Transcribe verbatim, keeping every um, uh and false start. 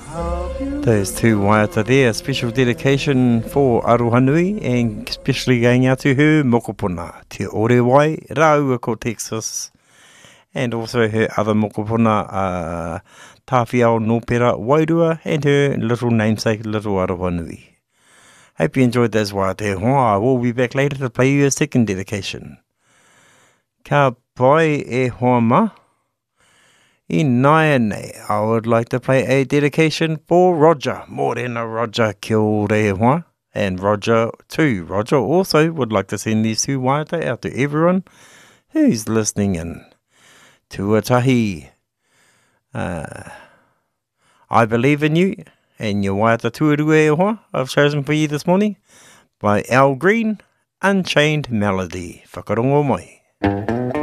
Those two waiata there, special dedication for Arohanui and especially going out to her mokopuna, Te Orewai, Raua ko Texas, and also her other mokopuna, uh, Tawhiao Nopera Wairua, and her little namesake, Little Arohanui. Hope you enjoyed those waiata hoa. We'll be back later to play you a second dedication. Ka pai e hoa ma. In Naiane, I would like to play a dedication for Roger. Morena Roger Kilrewa. And Roger too. Roger also would like to send these two waiata out to everyone who's listening in. Tuatahi. Uh, I Believe in You. And your waiata tuarua e hoa I've chosen for you this morning. By Al Green, Unchained Melody. Whakarongo mai.